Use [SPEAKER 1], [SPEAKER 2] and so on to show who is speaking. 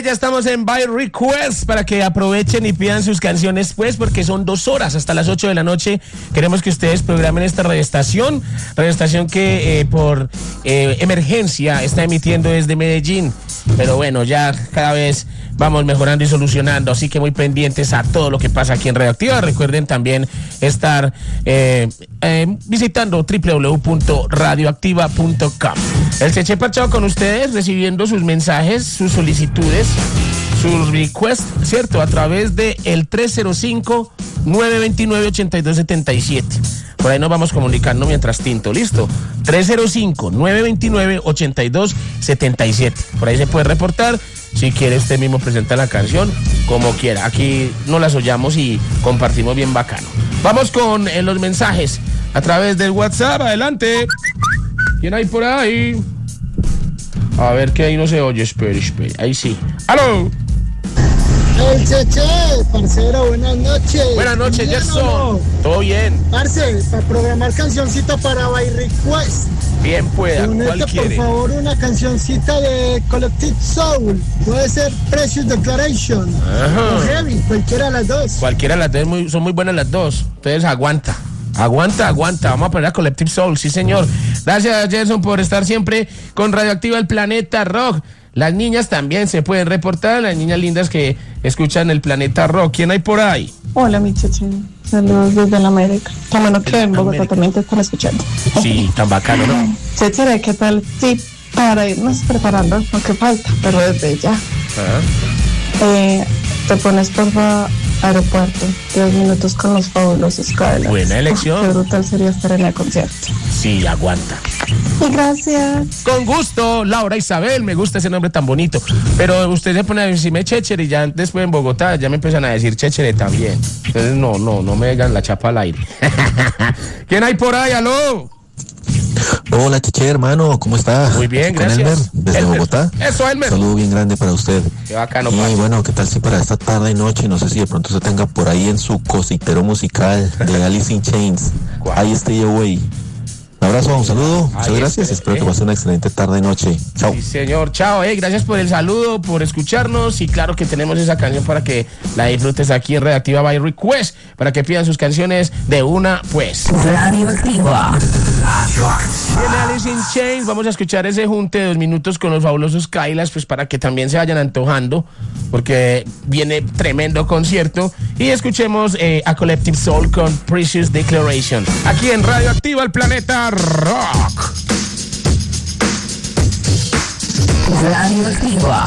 [SPEAKER 1] ya estamos en By Request para que aprovechen y pidan sus canciones, pues, porque son 2 horas hasta las 8 de la noche. Queremos que ustedes programen esta radioestación que por emergencia está emitiendo desde Medellín. Pero bueno, ya cada vez vamos mejorando y solucionando, así que muy pendientes a todo lo que pasa aquí en Radioactiva. Recuerden también estar visitando www.radioactiva.com. El Cheche Parchado con ustedes, recibiendo sus mensajes, sus solicitudes, sus requests, ¿cierto? A través de el 305-929-8277. Por ahí nos vamos comunicando mientras tinto, ¿listo? 305-929-8277. Por ahí se puede reportar. Si quiere usted mismo presentar la canción, como quiera. Aquí no las oyamos y compartimos bien bacano. Vamos con los mensajes a través del WhatsApp. Adelante. ¿Quién hay por ahí? A ver que ahí no se oye. Espere. Ahí sí. ¡Aló!
[SPEAKER 2] El Cheche, parcero, buenas noches.
[SPEAKER 1] Buenas noches, Gerson. ¿Todo bien?
[SPEAKER 2] Parce, para programar cancioncita para By Request.
[SPEAKER 1] Bien pueda. ¿Cuál quiere?
[SPEAKER 2] Por favor, una cancioncita de Collective Soul. Puede ser Precious Declaration.
[SPEAKER 1] Ajá.
[SPEAKER 2] O Heavy, cualquiera de las dos.
[SPEAKER 1] Cualquiera de las dos, son muy buenas las dos. Entonces aguanta. Vamos a poner a Collective Soul, sí señor. Gracias, Gerson, por estar siempre con Radioactiva el Planeta Rock. Las niñas también se pueden reportar, las niñas lindas que escuchan el Planeta Rock. ¿Quién hay por ahí?
[SPEAKER 3] Hola, mi Cheche. Saludos desde la América. Tan bueno que en Bogotá también te están escuchando.
[SPEAKER 1] Sí, tan bacano, ¿no?
[SPEAKER 3] Cheche, ¿qué tal? Sí, para irnos preparando lo que falta, pero desde ya. Te pones por aeropuerto, 10 minutos con los fabulosos Skylarks.
[SPEAKER 1] Buena elección.
[SPEAKER 3] Qué brutal sería estar en el concierto.
[SPEAKER 1] Sí, aguanta.
[SPEAKER 3] Y gracias.
[SPEAKER 1] Con gusto, Laura Isabel, me gusta ese nombre tan bonito. Pero usted se pone a decirme Chéchere y ya después en Bogotá ya me empiezan a decir Chéchere también. Entonces no me digan la chapa al aire. ¿Quién hay por ahí? ¡Aló!
[SPEAKER 4] Hola, Cheche, hermano, ¿cómo está?
[SPEAKER 1] Muy bien,
[SPEAKER 4] con
[SPEAKER 1] gracias.
[SPEAKER 4] Elmer, desde
[SPEAKER 1] Elmer.
[SPEAKER 4] Bogotá.
[SPEAKER 1] Eso, Elmer.
[SPEAKER 4] Un saludo bien grande para usted.
[SPEAKER 1] Qué bacano,
[SPEAKER 4] Y
[SPEAKER 1] padre.
[SPEAKER 4] bueno, ¿qué tal si para esta tarde y noche, no sé si de pronto se tenga por ahí en su cositero musical de Alice in Chains,
[SPEAKER 1] ¿Cuál?
[SPEAKER 4] I Stay Away? Un abrazo, un saludo, muchas
[SPEAKER 1] Ahí
[SPEAKER 4] gracias,
[SPEAKER 1] está,
[SPEAKER 4] espero que pase una excelente tarde y noche. Chao.
[SPEAKER 1] Sí, señor, chao, gracias por el saludo, por escucharnos y claro que tenemos esa canción para que la disfrutes aquí en Radioactiva By Request, para que pidan sus canciones de una, pues.
[SPEAKER 5] Radioactiva.
[SPEAKER 1] Viene Alice in Chains, vamos a escuchar ese junte de 2 minutos con los fabulosos Skylarks, pues para que también se vayan antojando, porque viene tremendo concierto, y escuchemos a Collective Soul con Precious Declaration, aquí en Radioactiva el Planeta Rock.
[SPEAKER 5] Radioactiva.